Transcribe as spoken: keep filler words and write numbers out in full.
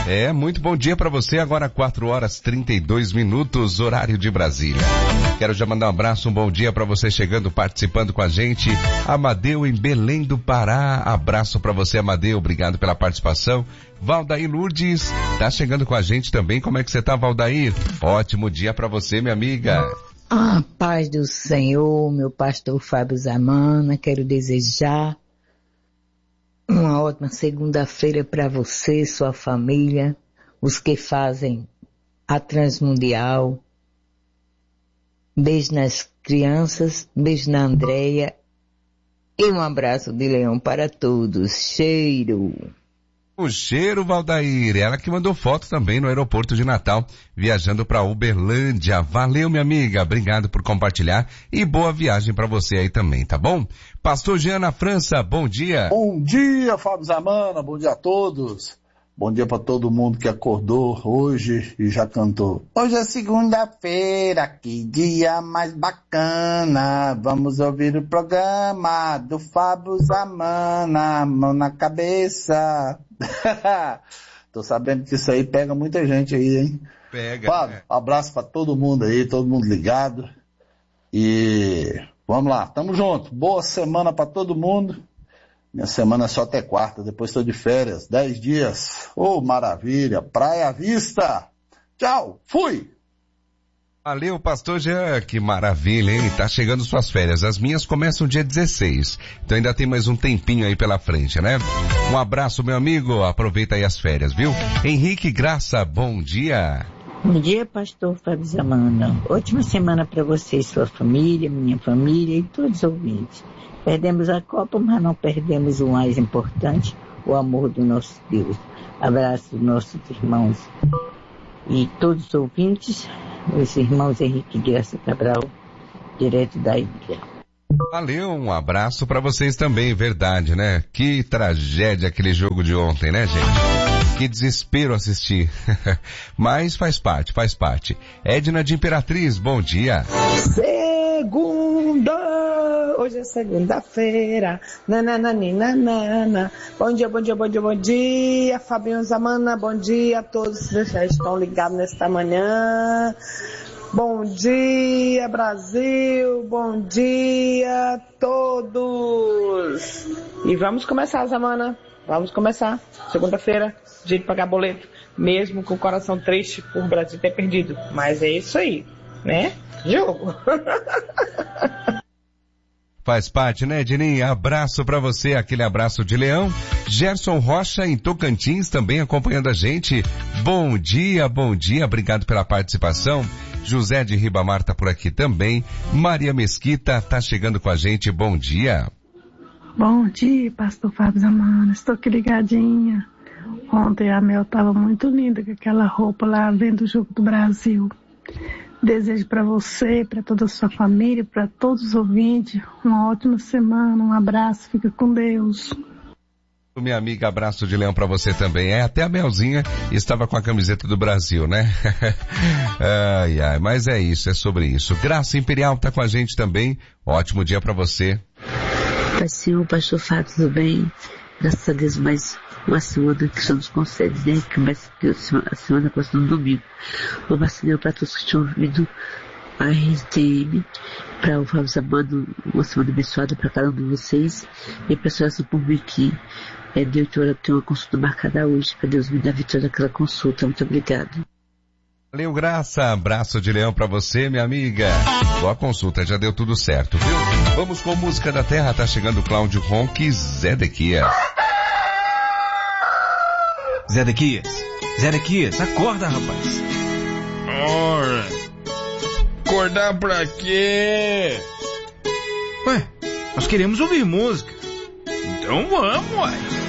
É, muito bom dia para você, agora quatro horas e trinta e dois minutos, horário de Brasília. Quero já mandar um abraço, um bom dia para você chegando, participando com a gente. Amadeu em Belém do Pará, abraço para você, Amadeu, obrigado pela participação. Valdair Lourdes, tá chegando com a gente também, como é que você tá, Valdair? Ótimo dia para você, minha amiga. Ah, paz do Senhor, meu pastor Fábio Zamana, quero desejar uma ótima segunda-feira para você, sua família, os que fazem a Transmundial. Beijo nas crianças, beijo na Andréia e um abraço de leão para todos. Cheiro! O cheiro, Valdair, ela que mandou foto também no aeroporto de Natal, viajando para Uberlândia. Valeu, minha amiga, obrigado por compartilhar e boa viagem para você aí também, tá bom? Pastor Jean na França, bom dia. Bom dia, Fábio Zamana, bom dia a todos. Bom dia para todo mundo que acordou hoje e já cantou. Hoje é segunda-feira, que dia mais bacana. Vamos ouvir o programa do Fábio Zamana, mão na cabeça. Tô sabendo que isso aí pega muita gente aí, hein? Pega. Fábio, é. abraço para todo mundo aí, todo mundo ligado. E vamos lá, tamo junto. Boa semana para todo mundo. Minha semana é só até quarta, depois estou de férias, dez dias. Oh, maravilha, praia à vista. Tchau, fui. Valeu, pastor Jean, que maravilha, hein? Tá chegando suas férias. As minhas começam dia dezesseis, então ainda tem mais um tempinho aí pela frente, né? Um abraço, meu amigo, aproveita aí as férias, viu? Henrique Graça, bom dia. Bom dia, pastor Fábio Zamana. Ótima semana para você e sua família, minha família e todos os ouvintes. Perdemos a Copa, mas não perdemos o mais importante, o amor do nosso Deus. Abraço dos nossos irmãos e todos os ouvintes, os irmãos Henrique Graça Cabral, direto da ilha. Valeu, um abraço para vocês também, verdade, né? Que tragédia aquele jogo de ontem, né, gente? Que desespero assistir. Mas faz parte, faz parte. Edna de Imperatriz, bom dia. Segunda! Hoje é segunda-feira. Nananana. Bom dia, bom dia, bom dia, bom dia. Fabinho Zamana, bom dia a todos que já estão ligados nesta manhã. Bom dia, Brasil. Bom dia a todos. E vamos começar, Zamana. Vamos começar. Segunda-feira, dia de pagar boleto. Mesmo com o coração triste por o Brasil ter perdido. Mas é isso aí, né? Jogo. Faz parte, né, Dininho? Abraço pra você, aquele abraço de leão. Gerson Rocha em Tocantins também acompanhando a gente. Bom dia, bom dia, obrigado pela participação. José de Ribamar tá por aqui também. Maria Mesquita tá chegando com a gente, bom dia. Bom dia, pastor Fábio Zamana, estou aqui ligadinha. Ontem a Mel estava muito linda com aquela roupa lá, vendo o jogo do Brasil. Desejo para você, para toda a sua família, para todos os ouvintes, uma ótima semana, um abraço, fica com Deus. Minha amiga, abraço de leão para você também. É, até a Melzinha estava com a camiseta do Brasil, né? Ai, ai, mas é isso, é sobre isso. Graça Imperial tá com a gente também. Ótimo dia para você. Pai Senhor, pastor Fábio, tudo bem? Graças a Deus, mais uma semana que o Senhor nos concede, né? Que mais que a semana próxima no domingo. Uma vacina para todos que estão ouvindo a R T M, para o Fábio Zamana, uma semana abençoada para cada um de vocês. E para a senhora por mim que é de oito horas, tem uma consulta marcada hoje, para Deus me dar vitória daquela consulta. Muito obrigado. Valeu, Graça. Abraço de leão pra você, minha amiga. Boa consulta, já deu tudo certo, viu? Vamos com música da terra, tá chegando Cláudio Ronque, Zedequias. Zedequias, Zedequias, acorda, rapaz. Ora, acordar pra quê? Ué, nós queremos ouvir música. Então vamos, ué.